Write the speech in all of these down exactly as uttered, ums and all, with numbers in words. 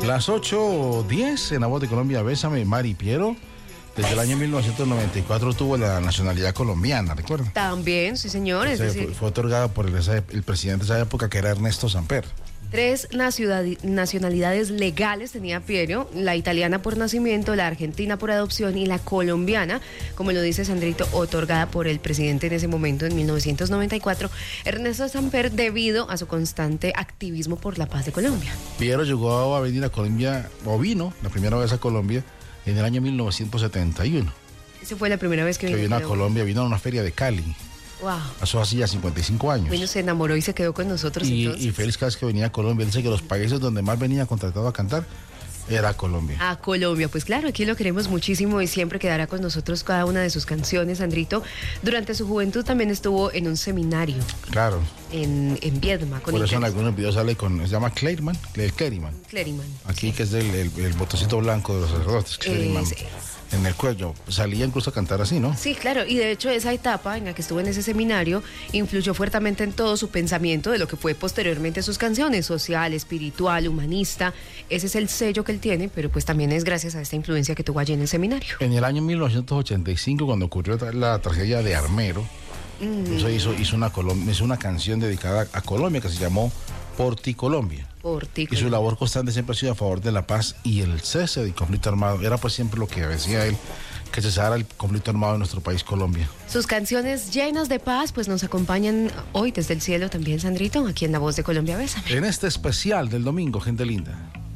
Las ocho diez en la voz de Colombia, Bésame, Mari Piero. Desde el año mil novecientos noventa y cuatro tuvo la nacionalidad colombiana, ¿recuerda? También, sí señor. Es O sea, decir, fue, fue otorgada por el, el presidente de esa época, que era Ernesto Samper. tres nacionalidades legales tenía Piero: la italiana por nacimiento, la argentina por adopción y la colombiana, como lo dice Sandrito, otorgada por el presidente en ese momento, en mil novecientos noventa y cuatro, Ernesto Samper, debido a su constante activismo por la paz de Colombia. Piero llegó a venir a Colombia, o vino la primera vez a Colombia, en el año mil novecientos setenta y uno. Esa fue la primera vez que Que vino, vino a Colombia, vino a una feria de Cali. Wow. Eso hacía cincuenta y cinco años. Bueno, se enamoró y se quedó con nosotros. Y, entonces. y Félix, cada vez que venía a Colombia, dice que los países donde más venía contratado a cantar era Colombia. A Colombia, pues claro, aquí lo queremos muchísimo y siempre quedará con nosotros cada una de sus canciones, Sandrito. Durante su juventud también estuvo en un seminario. Claro. En, en Viedma. Con Por eso en Inter- algunos videos sale con, se llama Cleirman, Cleirman. Cleriman. Aquí que es el, el, el botoncito blanco de los sacerdotes, Cleirman. Ese. En el cuello. Salía incluso a cantar así, ¿no? Sí, claro, y de hecho esa etapa en la que estuvo en ese seminario influyó fuertemente en todo su pensamiento de lo que fue posteriormente sus canciones: social, espiritual, humanista. Ese es el sello que él tiene, pero pues también es gracias a esta influencia que tuvo allí en el seminario. En el año mil novecientos ochenta y cinco, cuando ocurrió la tragedia de Armero, mm. entonces hizo, hizo, una Colom- hizo una canción dedicada a Colombia que se llamó Por ti Colombia. Por ti, y su labor constante siempre ha sido a favor de la paz y el cese del conflicto armado. Era pues siempre lo que decía él, que cesara el conflicto armado en nuestro país, Colombia. Sus canciones llenas de paz pues nos acompañan hoy desde el cielo también, Sandrito, aquí en La Voz de Colombia, Bésame. En este especial del domingo, gente linda.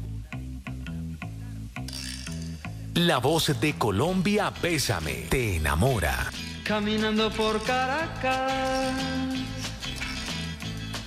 La Voz de Colombia, Bésame, te enamora. Caminando por Caracas,